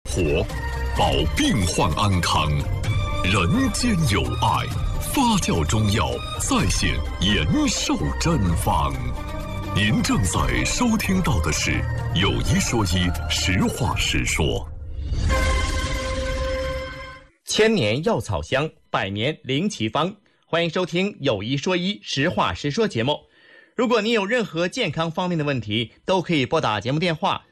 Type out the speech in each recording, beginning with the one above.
活，保病患安康，人间有爱。发酵中药再现延寿真方。您正在收听到的是有一说一，实话实说。 千年药草香，百年灵奇方。欢迎收听有一说一，实话实说节目。如果您有任何健康方面的问题，都可以拨打节目电话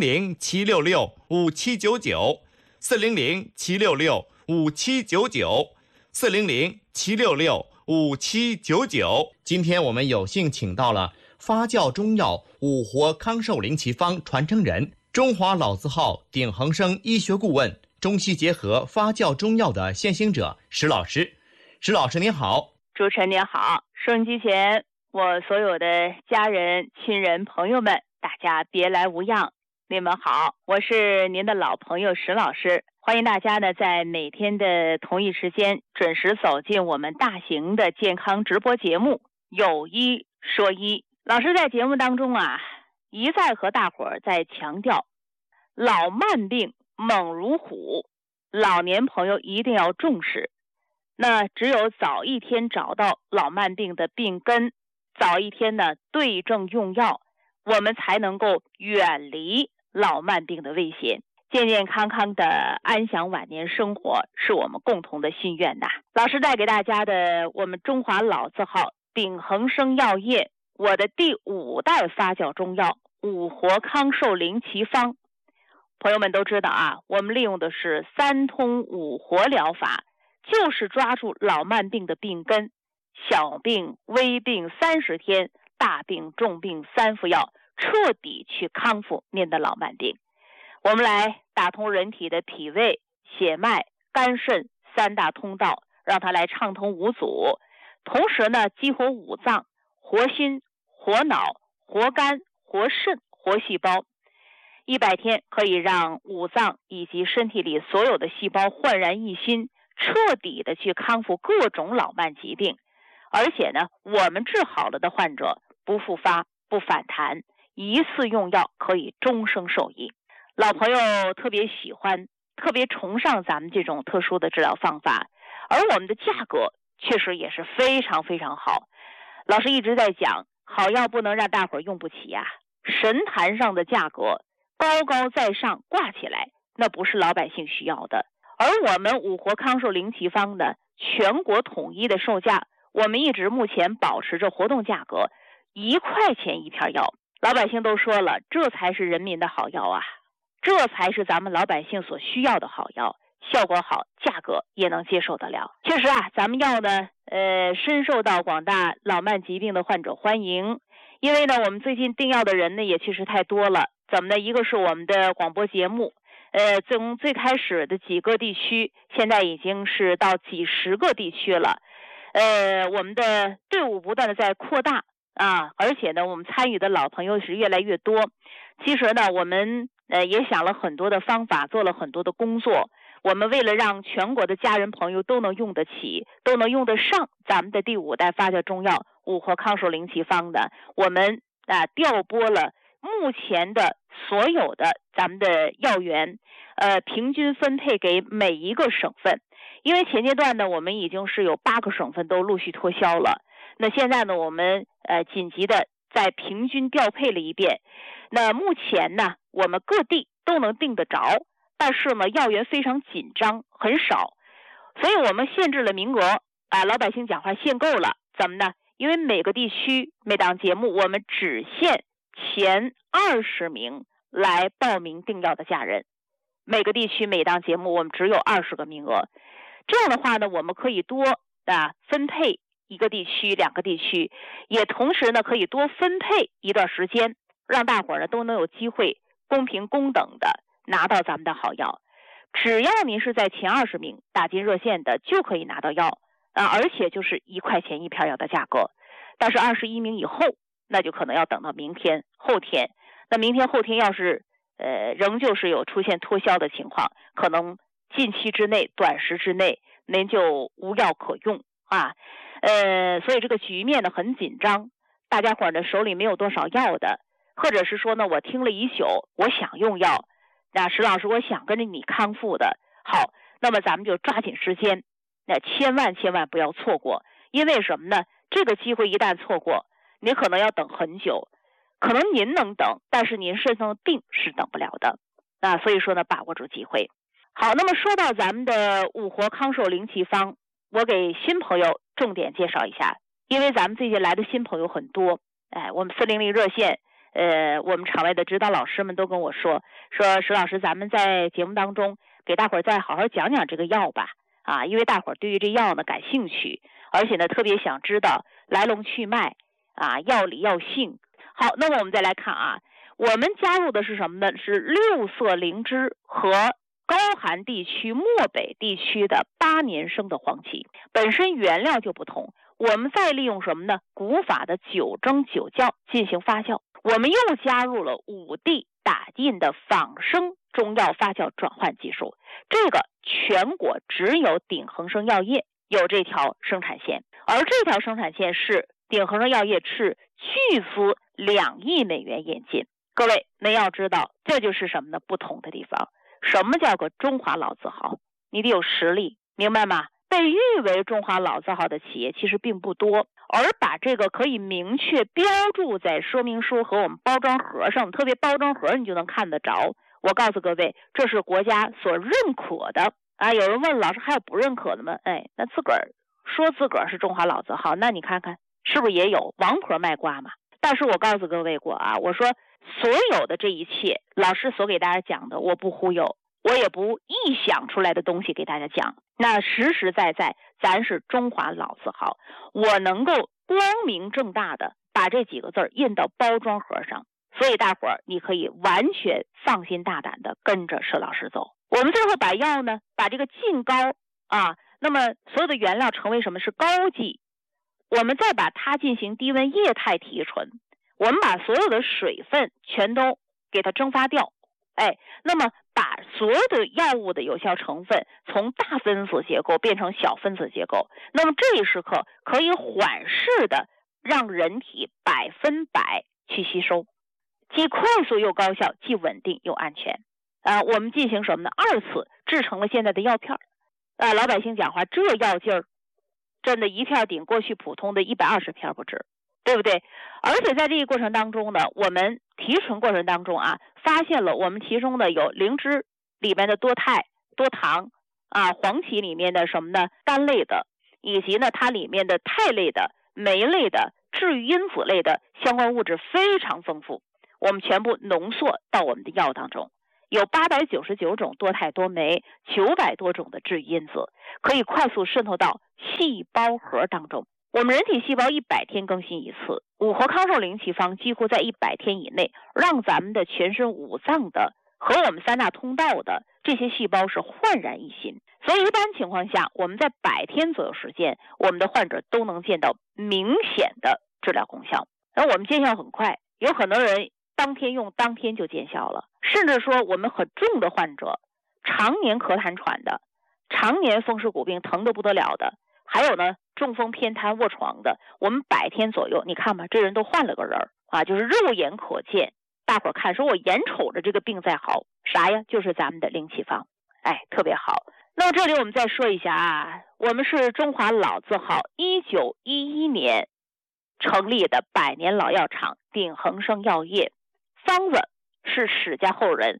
400-766-5799，400-766-5799。今天我们有幸请到了发酵中药五活康寿灵奇方传承人，中华老字号鼎恒生医学顾问，中西结合发酵中药的先行者石老师。石老师您好。 主持人您好，收音机前我所有的家人、亲人、朋友们，大家别来无恙，你们好，我是您的老朋友石老师。欢迎大家呢，在每天的同一时间准时走进我们大型的健康直播节目有一说一。老师在节目当中一再和大伙儿在强调，老慢病猛如虎，老年朋友一定要重视。那只有早一天找到老慢病的病根，早一天呢对症用药，我们才能够远离老慢病的危险，健健康康的安享晚年生活，是我们共同的心愿呐。老师带给大家的我们中华老字号鼎恒生药业我的第5代发酵中药五活康寿灵奇方。朋友们都知道我们利用的是3通5活疗法，就是抓住老慢病的病根，小病微病30天，大病重病3副药，彻底去康复您的老慢病。我们来打通人体的脾胃、血脉、肝肾3大通道，让它来畅通无阻，同时呢激活5脏，活心、活脑、活肝、活肾、活细胞。100天可以让5脏以及身体里所有的细胞焕然一新，彻底的去康复各种老慢疾病。而且呢，我们治好了的患者不复发、不反弹，一次用药可以终生受益。老朋友特别喜欢、特别崇尚咱们这种特殊的治疗方法，而我们的价格确实也是非常非常好。老师一直在讲，好药不能让大伙儿用不起神坛上的价格高高在上挂起来，那不是老百姓需要的。而我们五活康寿灵奇方的全国统一的售价，我们一直目前保持着活动价格1块钱一片药。老百姓都说了，这才是人民的好药这才是咱们老百姓所需要的好药，效果好，价格也能接受得了。确实咱们药呢深受到广大老慢疾病的患者欢迎。因为呢我们最近订药的人呢也确实太多了。怎么呢？一个是我们的广播节目，从最开始的几个地区，现在已经是到几十个地区了。我们的队伍不断的在扩大而且呢我们参与的老朋友是越来越多。其实呢我们也想了很多的方法，做了很多的工作。我们为了让全国的家人朋友都能用得起，都能用得上咱们的第5代发酵中药五活康寿灵奇方的，我们调拨了目前的所有的咱们的药源，平均分配给每一个省份。因为前阶段呢我们已经是有8个省份都陆续脱销了，那现在呢我们紧急的再平均调配了一遍。那目前呢我们各地都能订得着，但是呢药源非常紧张，很少，所以我们限制了名额老百姓讲话限购了。怎么呢？因为每个地区每档节目我们只限前20名来报名订药的家人，每个地区每档节目我们只有20个名额。这样的话呢我们可以多分配1个地区2个地区，也同时呢可以多分配一段时间，让大伙儿呢都能有机会公平公等的拿到咱们的好药。只要您是在前20名打进热线的，就可以拿到药而且就是1块钱一片药的价格。但是21名以后，那就可能要等到明天后天。那明天后天要是仍旧是有出现脱销的情况，可能近期之内短时之内您就无药可用所以这个局面呢很紧张，大家伙呢手里没有多少药的，或者是说呢我听了一宿我想用药， 那石老师，我想跟着你康复的。好，那么咱们就抓紧时间，那千万不要错过，因为什么呢？这个机会一旦错过，您可能要等很久，可能您能等，但是您身上的病是等不了的。所以说呢，把握住机会。好，那么说到咱们的五活康寿灵奇方，我给新朋友重点介绍一下，因为咱们最近来的新朋友很多，我们400热线，我们场外的指导老师们都跟我说石老师，咱们在节目当中给大伙儿再好好讲讲这个药吧，因为大伙儿对于这药呢感兴趣，而且呢特别想知道来龙去脉，药理药性。好，那么我们再来看我们加入的是什么呢？是6色灵芝和高寒地区漠北地区的8年生的黄芪，本身原料就不同，我们再利用什么呢？古法的9蒸9酵进行发酵，我们又加入了5地打印的仿生中药发酵转换技术，这个全国只有鼎恒生药业有这条生产线，而这条生产线是鼎恒生药业斥巨资2亿美元引进。各位，您要知道，这就是什么呢？不同的地方。什么叫个中华老字号？你得有实力，明白吗？被誉为中华老字号的企业其实并不多，而把这个可以明确标注在说明书和我们包装盒上，特别包装盒你就能看得着。我告诉各位，这是国家所认可的有人问老师还有不认可的吗？那自个儿说自个儿是中华老字号，那你看看是不是也有王婆卖瓜嘛？但是我告诉各位过我说所有的这一切老师所给大家讲的，我不忽悠，我也不臆想出来的东西给大家讲，那实实在在咱是中华老字号，我能够光明正大的把这几个字印到包装盒上，所以大伙儿你可以完全放心大胆的跟着佘老师走。我们最后把药呢，把这个浸膏那么所有的原料成为什么？是膏剂，我们再把它进行低温液态提纯，我们把所有的水分全都给它蒸发掉，那么把所有的药物的有效成分从大分子结构变成小分子结构，那么这一时刻可以缓释的让人体100%去吸收，既快速又高效，既稳定又安全。我们进行什么呢？2次制成了现在的药片。老百姓讲话，这药劲儿真的一片顶过去普通的120片不止，对不对？而且在这个过程当中呢，我们提纯过程当中发现了我们其中的有灵芝里面的多肽、多糖黄芪里面的什么呢？苷类的，以及呢它里面的肽类的、酶类的、治愈因子类的相关物质非常丰富，我们全部浓缩到我们的药当中。有899种多肽多酶，900多种的治愈因子，可以快速渗透到细胞核当中。我们人体细胞100天更新一次，五活康寿灵奇方几乎在100天以内，让咱们的全身5脏的和我们3大通道的这些细胞是焕然一新。所以一般情况下，我们在100天左右时间，我们的患者都能见到明显的治疗功效。而我们见效很快，有很多人当天用当天就见效了，甚至说我们很重的患者，常年咳痰喘的，常年风湿骨病疼得不得了的，还有呢中风偏瘫卧床的，我们100天左右，你看吧，这人都换了个人就是肉眼可见，大伙儿看说我眼瞅着这个病在好，啥呀？就是咱们的灵奇方，特别好。那么这里我们再说一下我们是中华老字号1911年成立的100年老药厂鼎恒生药业，方子是史家后人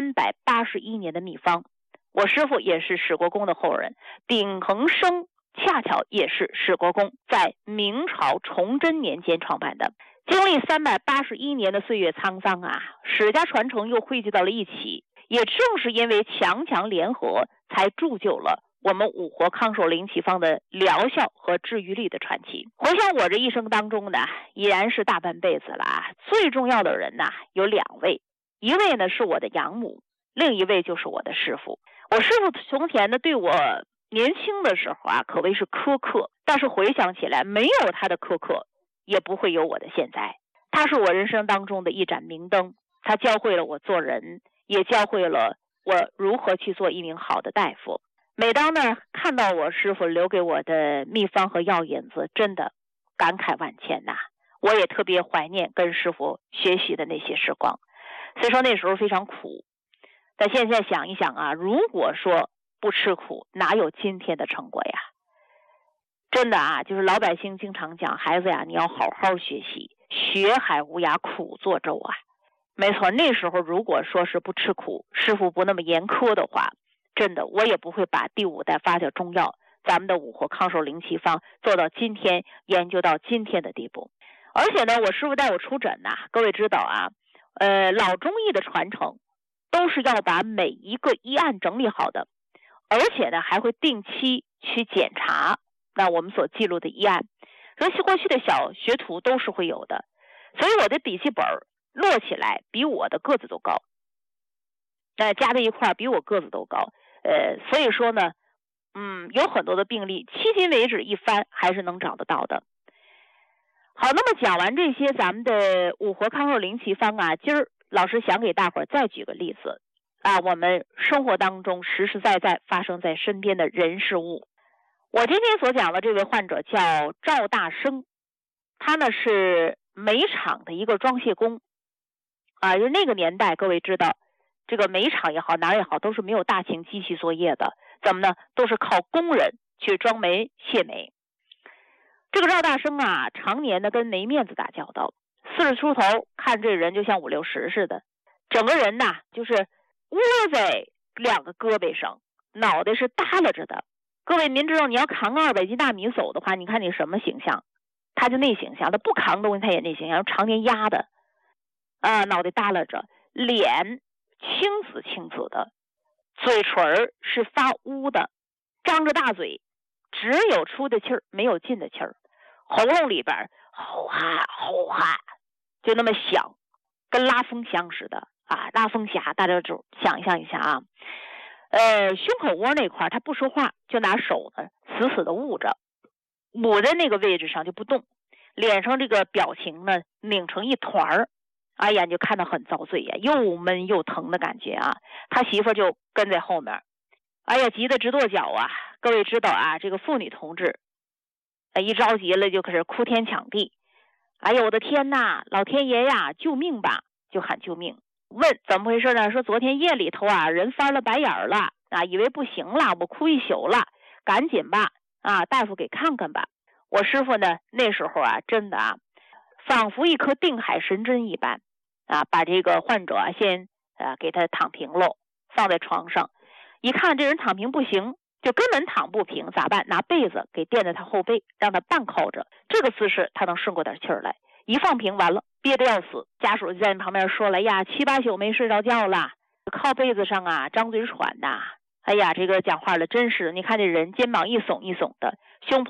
381年的秘方，我师父也是史国公的后人，鼎恒生恰巧也是史国公在明朝崇祯年间创办的。经历381年的岁月沧桑史家传承又汇聚到了一起，也正是因为强联合，才铸就了我们五活康寿灵奇方的疗效和治愈力的传奇。回想我这一生当中呢，已然是大半辈子了最重要的人有2位，一位呢是我的养母，另一位就是我的师父。我师父从前呢对我年轻的时候可谓是苛刻，但是回想起来，没有他的苛刻，也不会有我的现在。他是我人生当中的一盏明灯，他教会了我做人，也教会了我如何去做一名好的大夫。每当呢看到我师父留给我的秘方和药引子，真的感慨万千我也特别怀念跟师父学习的那些时光。虽说那时候非常苦， 但现在想一想啊，如果说不吃苦，哪有今天的成果呀？真的啊，就是老百姓经常讲，孩子呀，你要好好学习，学海无涯苦作舟啊。没错，那时候如果说是不吃苦，师傅不那么严苛的话，真的我也不会把第5代发酵中药，咱们的五活康寿灵奇方做到今天，研究到今天的地步。而且呢，我师傅带我出诊呐，各位知道啊，老中医的传承都是要把每一个医案整理好的，而且呢还会定期去检查那我们所记录的医案，所以过去的小学徒都是会有的。所以我的笔记本摞起来比我的个子都高，加在一块比我个子都高，所以说呢，有很多的病例，迄今为止一翻还是能找得到的。好，那么讲完这些咱们的五活康寿灵奇方啊，今儿老师想给大伙儿再举个例子啊，我们生活当中实实在在发生在身边的人事物。我今天所讲的这位患者叫赵大生，他呢是煤厂的一个装卸工啊，就那个年代各位知道，这个煤厂也好哪儿也好都是没有大型机器作业的，怎么呢？都是靠工人去装煤卸煤。这个赵大生啊，常年的跟煤面子打交道，40出头，看这人就像50、60似的，整个人呐就是窝在2个胳膊上，脑袋是耷拉着的。各位您知道，你要扛200斤大米走的话，你看你什么形象？他就那形象，他不扛东西他也那形象，常年压的脑袋耷拉着，脸青紫的，嘴唇是发乌的，张着大嘴，只有出的气儿没有进的气儿，喉咙里边吼哈吼哈就那么响，跟拉风箱似的啊！拉风匣大家就想象一下啊，胸口窝那块他不说话，就拿手呢死死的捂着，捂在那个位置上就不动，脸上这个表情呢拧成一团儿，哎呀，你就看到很遭罪呀，又闷又疼的感觉啊。他媳妇就跟在后面，哎呀，急得直跺脚啊。各位知道啊，这个妇女同志一着急了就开始哭天抢地，哎呀，我的天哪，老天爷呀，救命吧，就喊救命。问怎么回事呢？说昨天夜里头啊，人翻了白眼了啊，以为不行了，我哭一宿了，赶紧吧啊，大夫给看看吧。我师傅呢那时候啊，真的啊，仿佛一颗定海神针一般啊，把这个患者先给他躺平喽，放在床上，一看这人躺平不行，就根本躺不平，咋办？拿被子给垫在他后背，让他半靠着，这个姿势他能顺过点气儿来。一放平完了，憋得要死，家属就在旁边说了呀，7、8宿没睡着觉了，靠被子上啊张嘴喘呐，哎呀，这个讲话了，真是你看这人肩膀一耸一耸的，胸